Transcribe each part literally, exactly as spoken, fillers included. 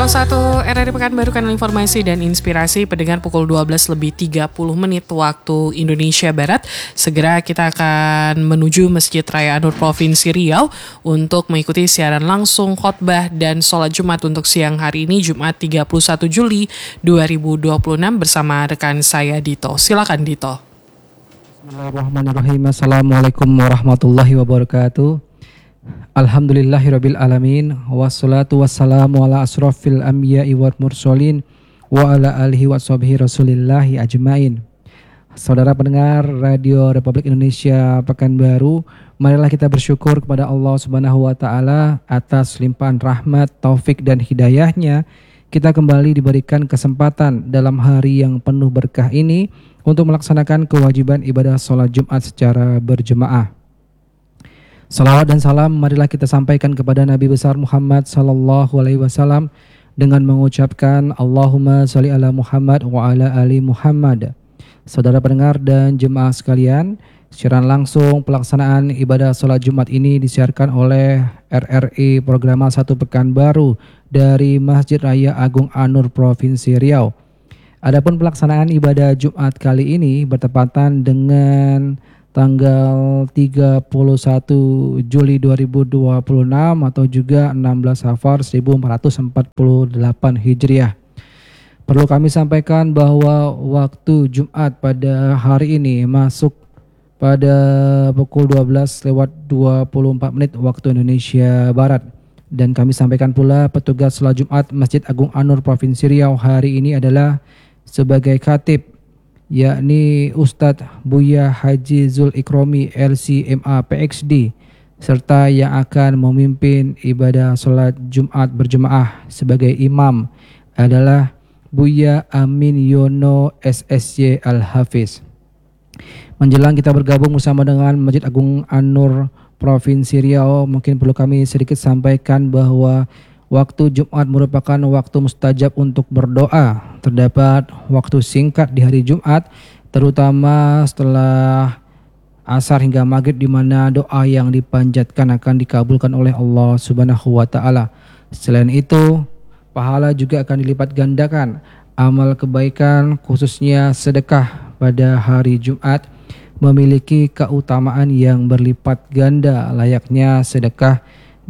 satu R R I Pekanbaru, kanal informasi dan inspirasi. Pendengar, pukul dua belas lebih tiga puluh menit waktu Indonesia Barat. Segera kita akan menuju Masjid Raya An-Nur Provinsi Riau untuk mengikuti siaran langsung khotbah dan sholat Jumat untuk siang hari ini, Jumat tiga puluh satu Juli dua ribu dua puluh enam bersama rekan saya Dito. Silakan Dito. Bismillahirrahmanirrahim. Assalamualaikum warahmatullahi wabarakatuh. Alhamdulillahirabbil alamin, wassalatu wassalamu ala asrofil anbiya'i wal mursalin wa ala alihi wa sahbihi rasulillahi ajmain. Saudara pendengar Radio Republik Indonesia Pekanbaru, marilah kita bersyukur kepada Allah Subhanahu wa taala atas limpahan rahmat, taufik dan hidayahnya. Kita kembali diberikan kesempatan dalam hari yang penuh berkah ini untuk melaksanakan kewajiban ibadah sholat Jumat secara berjemaah. Salawat dan salam marilah kita sampaikan kepada Nabi besar Muhammad sallallahu alaihi wasallam dengan mengucapkan Allahumma sholli ala Muhammad wa ala ali Muhammad. Saudara pendengar dan jemaah sekalian, siaran langsung pelaksanaan ibadah sholat Jumat ini disiarkan oleh R R I Programa satu Pekanbaru dari Masjid Raya Agung An-Nur Provinsi Riau. Adapun pelaksanaan ibadah Jumat kali ini bertepatan dengan tanggal tiga puluh satu Juli dua ribu dua puluh enam atau juga enam belas Safar seribu empat ratus empat puluh delapan Hijriah. Perlu kami sampaikan bahwa waktu Jumat pada hari ini masuk pada pukul dua belas lewat dua puluh empat menit waktu Indonesia Barat. Dan kami sampaikan pula petugas sholat Jumat Masjid Agung An-Nur Provinsi Riau hari ini adalah sebagai khatib, yakni Ustadz Buya Haji Zul Ikromi L C M A P X D, serta yang akan memimpin ibadah sholat Jumat berjemaah sebagai imam adalah Buya Amin Yono S S Y Al-Hafiz. Menjelang kita bergabung bersama dengan Masjid Agung An-Nur Provinsi Riau, mungkin perlu kami sedikit sampaikan bahwa waktu Jumat merupakan waktu mustajab untuk berdoa. Terdapat waktu singkat di hari Jumat, terutama setelah asar hingga maghrib, di mana doa yang dipanjatkan akan dikabulkan oleh Allah Subhanahu wa taala. Selain itu, pahala juga akan dilipat gandakan. Amal kebaikan khususnya sedekah pada hari Jumat memiliki keutamaan yang berlipat ganda layaknya sedekah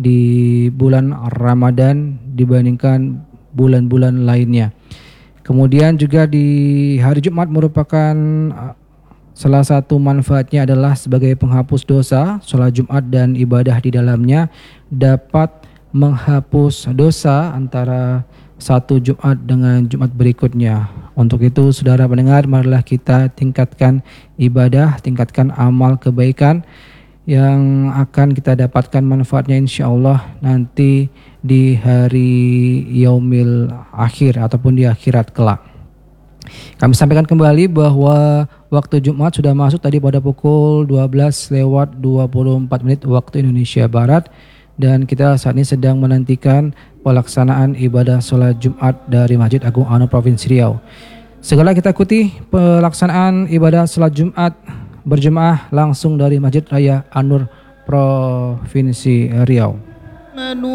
di bulan Ramadan dibandingkan bulan-bulan lainnya. Kemudian juga di hari Jumat merupakan salah satu manfaatnya adalah sebagai penghapus dosa. Sholat Jumat dan ibadah di dalamnya dapat menghapus dosa antara satu Jumat dengan Jumat berikutnya. Untuk itu saudara pendengar, marilah kita tingkatkan ibadah, tingkatkan amal kebaikan yang akan kita dapatkan manfaatnya insya Allah nanti di hari yaumil akhir ataupun di akhirat kelak. Kami sampaikan kembali bahwa waktu Jumat sudah masuk tadi pada pukul dua belas lewat dua puluh empat menit waktu Indonesia Barat, dan kita saat ini sedang menantikan pelaksanaan ibadah sholat Jumat dari Masjid Agung An-Nur Provinsi Riau. Segera kita ikuti pelaksanaan ibadah sholat Jumat berjemaah langsung dari Masjid Raya An-Nur Provinsi Riau.